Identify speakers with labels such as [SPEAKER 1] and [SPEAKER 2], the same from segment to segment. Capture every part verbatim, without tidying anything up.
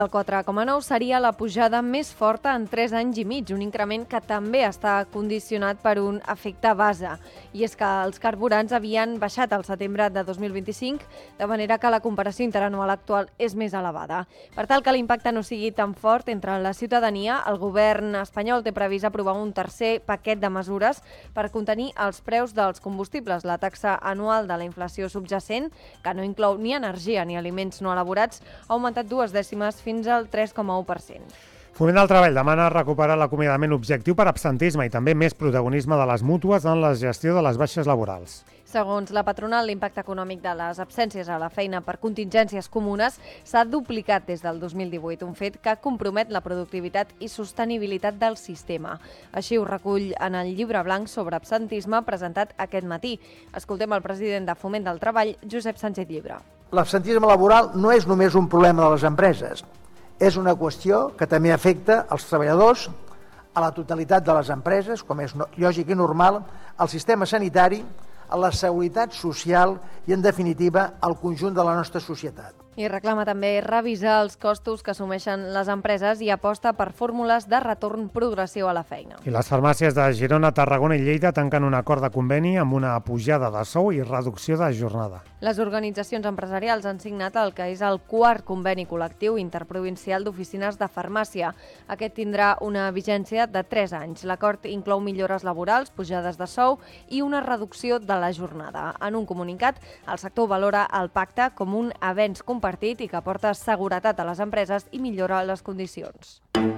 [SPEAKER 1] El quatre coma nou seria la pujada més forta en tres anys i mig, un increment que també està condicionat per un efecte base. I és que els carburants havien baixat al setembre de dos mil vint-i-cinc, de manera que la comparació interanual actual és més elevada. Per tal que l'impacte no sigui tan fort entre la ciutadania, el govern espanyol té previst aprovar un tercer paquet de mesures per contenir els preus dels combustibles. La taxa anual de la inflació subjacent, que no inclou ni energia ni aliments no elaborats, ha augmentat dues dècimes fins fins al tres coma u per cent.
[SPEAKER 2] Foment del Treball demana recuperar l'acomiadament objectiu per absentisme i també més protagonisme de les mútues en la gestió de les baixes laborals.
[SPEAKER 1] Segons la patronal, l'impacte econòmic de les absències a la feina per contingències comunes s'ha duplicat des del dos mil divuit, un fet que compromet la productivitat i sostenibilitat del sistema. Així ho recull en el llibre blanc sobre absentisme presentat aquest matí. Escoltem el president de Foment del Treball, Josep Sánchez Llibre.
[SPEAKER 3] L'absentisme laboral no és només un problema de les empreses, és una qüestió que també afecta els treballadors, a la totalitat de les empreses, com és lògic i normal, al sistema sanitari, a la seguretat social i, en definitiva, al conjunt de la nostra societat.
[SPEAKER 1] I reclama també revisar els costos que assumeixen les empreses i aposta per fórmules de retorn progressiu a la feina.
[SPEAKER 2] I les farmàcies de Girona, Tarragona i Lleida tanquen un acord de conveni amb una pujada de sou i reducció de jornada.
[SPEAKER 1] Les organitzacions empresarials han signat el que és el quart conveni col·lectiu interprovincial d'oficines de farmàcia. Aquest tindrà una vigència de tres anys. L'acord inclou millores laborals, pujades de sou i una reducció de la jornada. En un comunicat, el sector valora el pacte com un avenç compartit i que aporta seguretat a les empreses i millora les condicions.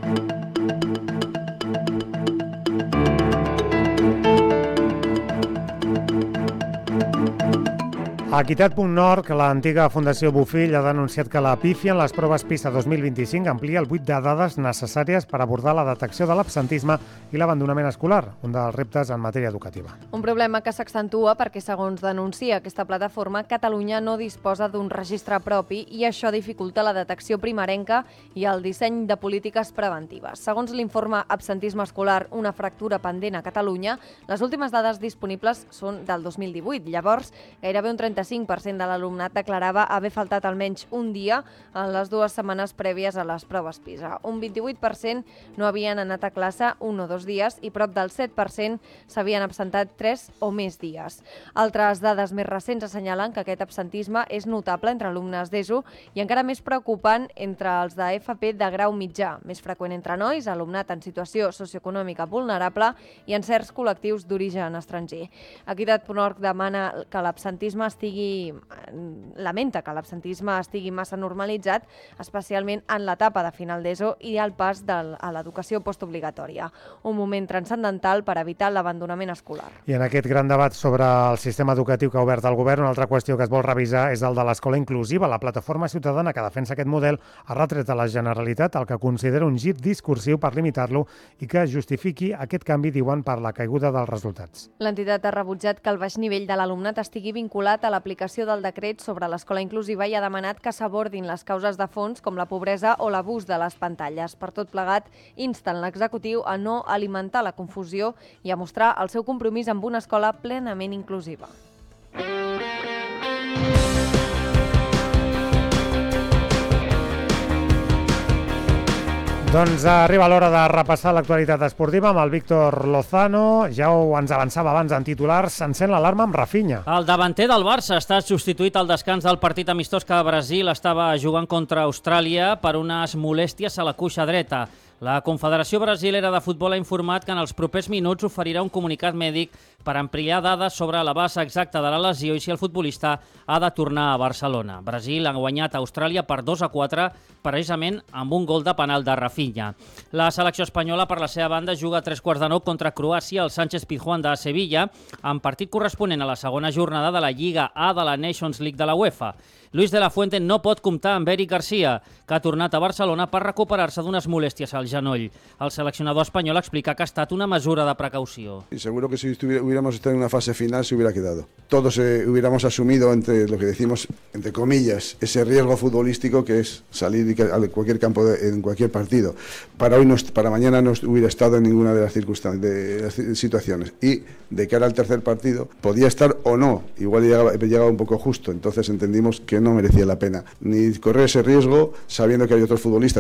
[SPEAKER 2] A Equitat punt org, l'antiga Fundació Bofill ha denunciat que la pífia en les proves PISA dos mil vint-i-cinc amplia el buit de dades necessàries per abordar la detecció de l'absentisme i l'abandonament escolar, un dels reptes en matèria educativa.
[SPEAKER 1] Un problema que s'accentua perquè, segons denuncia aquesta plataforma, Catalunya no disposa d'un registre propi i això dificulta la detecció primerenca i el disseny de polítiques preventives. Segons l'informe Absentisme escolar, una fractura pendent a Catalunya, les últimes dades disponibles són del dos mil divuit. Llavors, gairebé un trenta-cinc per cent de l'alumnat declarava haver faltat almenys un dia en les dues setmanes prèvies a les proves PISA. Un vint-i-vuit per cent no havien anat a classe un o dos dies i prop del set per cent s'havien absentat tres o més dies. Altres dades més recents assenyalen que aquest absentisme és notable entre alumnes d'ESO i encara més preocupant entre els de F P de grau mitjà, més freqüent entre nois, alumnat en situació socioeconòmica vulnerable i en certs col·lectius d'origen estranger. Equitat punt org demana que l'absentisme estigui lamenta que l'absentisme estigui massa normalitzat, especialment en l'etapa de final d'ESO i al pas de, a l'educació postobligatòria. Un moment transcendental per evitar l'abandonament escolar.
[SPEAKER 2] I en aquest gran debat sobre el sistema educatiu que ha obert el govern, una altra qüestió que es vol revisar és el de l'escola inclusiva. La plataforma ciutadana que defensa aquest model ha retret a la Generalitat el que considera un gir discursiu per limitar-lo i que justifiqui aquest canvi, diuen, per la caiguda dels resultats.
[SPEAKER 1] L'entitat ha rebutjat que el baix nivell de l'alumnat estigui vinculat a l'aplicació del decret sobre l'escola inclusiva i ha demanat que s'abordin les causes de fons com la pobresa o l'abús de les pantalles. Per tot plegat, insten l'executiu a no alimentar la confusió i a mostrar el seu compromís amb una escola plenament inclusiva.
[SPEAKER 2] Doncs arriba l'hora de repassar l'actualitat esportiva amb el Víctor Lozano. Ja ho ens avançava abans en titulars, s'encén l'alarma amb Rafinha.
[SPEAKER 4] El davanter del Barça ha estat substituït al descans del partit amistós que Brasil estava jugant contra Austràlia per unes molèsties a la cuixa dreta. La Confederació Brasilera de Futbol ha informat que en els propers minuts oferirà un comunicat mèdic per ampliar dades sobre la base exacta de la lesió i si el futbolista ha de tornar a Barcelona. Brasil ha guanyat a Austràlia per dos a quatre, precisament amb un gol de penal de Rafinha. La selecció espanyola, per la seva banda, juga a tres quarts de nou contra Croàcia al Sánchez-Pizjuán de Sevilla, en partit corresponent a la segona jornada de la Lliga A de la Nations League de la UEFA. Luis de la Fuente no pot comptar amb Eric García, que ha tornat a Barcelona per recuperar-se d'unes molèsties al genoll. El seleccionador espanyol explica que ha estat una mesura de precaució.
[SPEAKER 5] Y seguro que si hubiéramos estado en una fase final se hubiera quedado. Todos eh, hubiéramos asumido, entre lo que decimos, entre comillas, ese riesgo futbolístico que es salir a cualquier campo, de, en cualquier partido. Para hoy, no, para mañana no hubiera estado en ninguna de las circunstancias, de las situaciones. Y de cara al tercer partido, podía estar o no, igual llegaba, llegaba un poco justo. Entonces entendimos que no merecía la pena ni correr ese riesgo sabiendo que hay otros futbolistas